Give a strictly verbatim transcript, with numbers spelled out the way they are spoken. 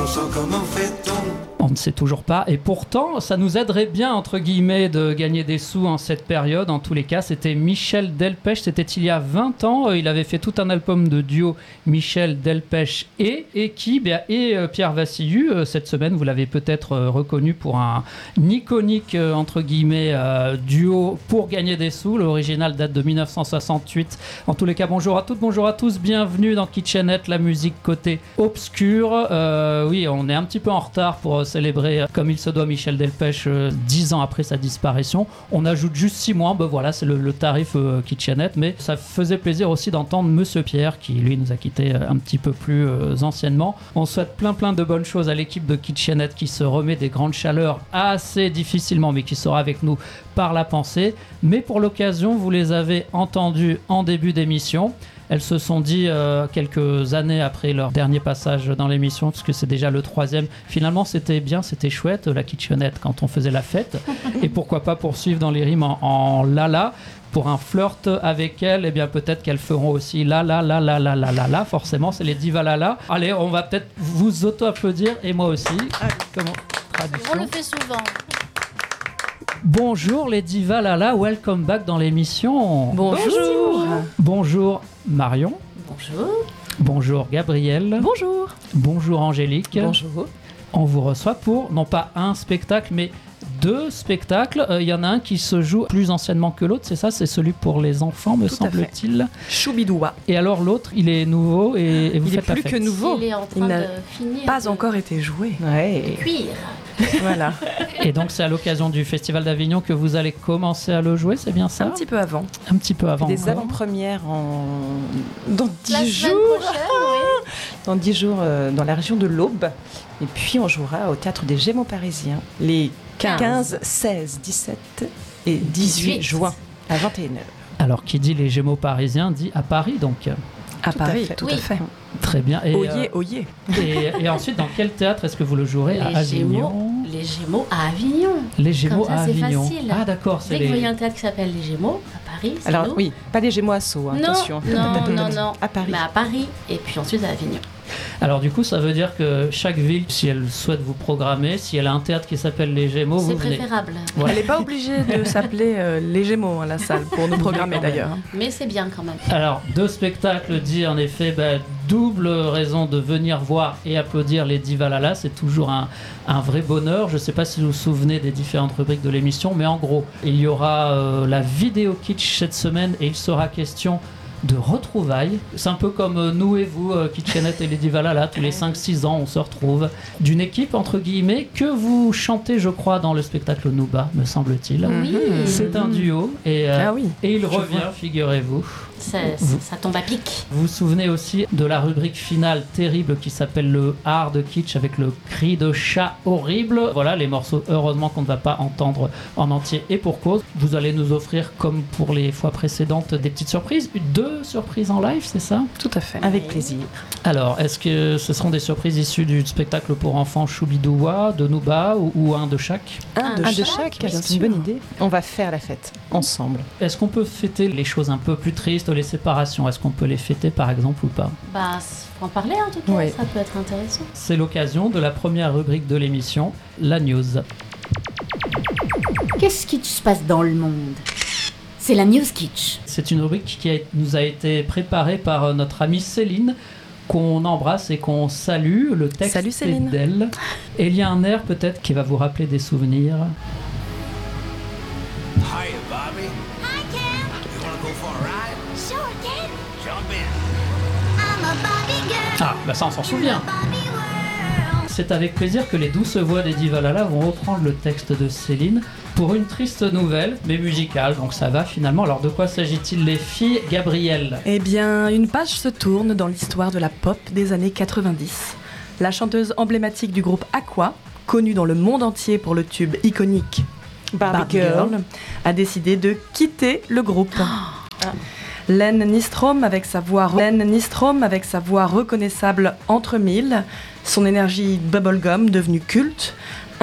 chanson, comment fait-on? On ne sait toujours pas, et pourtant ça nous aiderait bien entre guillemets de gagner des sous en cette période. En tous les cas, c'était Michel Delpech, c'était il y a vingt ans. Il avait fait tout un album de duo, Michel Delpech et et qui bien, et euh, Pierre Vassiliou. Cette semaine, vous l'avez peut-être euh, reconnu pour un iconique euh, entre guillemets euh, duo pour gagner des sous. L'original date de dix-neuf cent soixante-huit. En tous les cas, bonjour à toutes, bonjour à tous, bienvenue dans Kitchenette, la musique côté obscur. Euh, oui, on est un petit peu en retard pour célébrer comme il se doit Michel Delpech euh, dix ans après sa disparition. On ajoute juste six mois, ben voilà, c'est le, le tarif euh, Kitchenette, mais ça faisait plaisir aussi d'entendre Monsieur Pierre qui lui nous a quittés euh, un petit peu plus euh, anciennement. On souhaite plein plein de bonnes choses à l'équipe de Kitchenette qui se remet des grandes chaleurs assez difficilement, mais qui sera avec nous par la pensée. Mais pour l'occasion, vous les avez entendus en début d'émission. Elles se sont dit euh, quelques années après leur dernier passage dans l'émission, parce que c'est déjà le troisième. Finalement, c'était bien, c'était chouette, la kitchenette, quand on faisait la fête. Et pourquoi pas poursuivre dans les rimes en, en la-la. Pour un flirt avec elle, eh bien peut-être qu'elles feront aussi la la la la la la la la. Forcément, c'est les divas la la. Allez, on va peut-être vous auto-applaudir, et moi aussi. Comment traduction. On le fait souvent. Bonjour les divas Lala, welcome back dans l'émission. Bonjour. Bonjour Marion. Bonjour. Bonjour Gabrielle. Bonjour. Bonjour Angélique. Bonjour. On vous reçoit pour non pas un spectacle mais deux spectacles. Il euh, y en a un qui se joue plus anciennement que l'autre, c'est ça? C'est celui pour les enfants, me Tout semble-t-il. Choubidoua. Et alors l'autre, il est nouveau et, et vous il faites est la plus fête. que nouveau. Il est en train il n'a de finir. pas de... encore été joué. de cuire. Voilà. Et donc c'est à l'occasion du Festival d'Avignon que vous allez commencer à le jouer, c'est bien ça? Un petit peu avant. Un petit peu avant. Des encore. avant-premières en... dans La dix semaine jours. prochaine, oui. Dans dix jours euh, dans la région de l'Aube. Et puis on jouera au Théâtre des Gémeaux Parisiens les quinze, seize, dix-sept et dix-huit dix-huit juin à vingt et une heures. Alors qui dit les Gémeaux parisiens dit à Paris donc. À Tout Paris, à fait. tout Oui. à fait. Très bien. Et, Oyez, euh, oyez. et, et ensuite, dans quel théâtre est-ce que vous le jouerez? À Les Avignon. Gémeaux, les Gémeaux à Avignon. Les Gémeaux Comme ça, à c'est Avignon. facile. Ah d'accord, c'est Dès que vous les... voyez un théâtre qui s'appelle Les Gémeaux, à Paris, c'est Alors nous. oui, pas des Gémeaux à Sceaux, hein, Non, attention. non, non, non. À Paris. Mais à Paris, et puis ensuite à Avignon. Alors du coup, ça veut dire que chaque ville, si elle souhaite vous programmer, si elle a un théâtre qui s'appelle Les Gémeaux, C'est vous venez. préférable. Voilà. Elle n'est pas obligée de s'appeler euh, les Gémeaux, hein, la salle, pour nous programmer Quand même. d'ailleurs. Mais c'est bien quand même. Alors, deux spectacles dit en effet, bah, double raison de venir voir et applaudir les Divas Lala. C'est toujours un, un vrai bonheur. Je ne sais pas si vous vous souvenez des différentes rubriques de l'émission, mais en gros, il y aura euh, la vidéo kitsch cette semaine et il sera question de retrouvailles. C'est un peu comme euh, nous et vous, euh, Kitchenette et les Divas Lala, tous les cinq six ans, on se retrouve. D'une équipe, entre guillemets, que vous chantez, je crois, dans le spectacle Nouba, me semble-t-il. Oui. C'est un duo et, euh, Ah oui. et il Je revient, vois. figurez-vous. Ça, ça, ça tombe à pic. Vous vous souvenez aussi de la rubrique finale terrible qui s'appelle le hard kitsch avec le cri de chat horrible. Voilà les morceaux, heureusement qu'on ne va pas entendre en entier et pour cause. Vous allez nous offrir, comme pour les fois précédentes, des petites surprises. Deux surprises en live, c'est ça? Tout à fait. Avec plaisir. Alors, est-ce que ce seront des surprises issues du spectacle pour enfants Choubidoua, de Nouba ou, ou un de chaque? Un de Un de chaque, chaque, c'est bien une sûr. bonne idée. On va faire la fête ensemble. Est-ce qu'on peut fêter les choses un peu plus tristes, les séparations? Est-ce qu'on peut les fêter par exemple ou pas? Bah, faut en parler en tout cas, Oui. ça peut être intéressant. C'est l'occasion de la première rubrique de l'émission, la news. Qu'est-ce qui se passe dans le monde? C'est la News Kitsch. C'est une rubrique qui a- nous a été préparée par euh, notre amie Céline, qu'on embrasse et qu'on salue. Le texte Salut, est Céline. d'elle. Et il y a un air peut-être qui va vous rappeler des souvenirs. Hiya, Bobby. Hi, Ken. You wanna go for a ride? Sure, Ken. Jump in. I'm a Bobby girl. Ah, bah ça on s'en souvient. Bobby world. C'est avec plaisir que les douces voix des Divas Lala vont reprendre le texte de Céline pour une triste nouvelle, mais musicale, donc ça va finalement. Alors de quoi s'agit-il les filles? Gabrielle. Eh bien, une page se tourne dans l'histoire de la pop des années quatre-vingt-dix. La chanteuse emblématique du groupe Aqua, connue dans le monde entier pour le tube iconique Barbie Girl, a décidé de quitter le groupe. Len Nystrom avec sa voix Len Nystrom avec sa voix reconnaissable entre mille, son énergie bubblegum devenue culte,